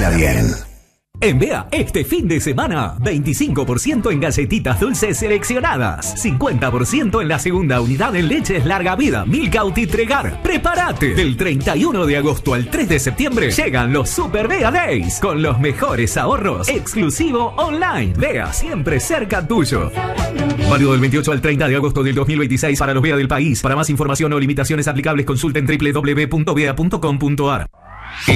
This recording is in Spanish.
Pasala bien. En Bea, este fin de semana, 25% en galletitas dulces seleccionadas, 50% en la segunda unidad en leches larga vida, Milka Titregar. ¡Prepárate! Del 31 de agosto al 3 de septiembre llegan los Super Bea Days con los mejores ahorros, exclusivo online. Bea, siempre cerca tuyo. Válido del 28 al 30 de agosto del 2026 para los Bea del país. Para más información o limitaciones aplicables consulten www.bea.com.ar.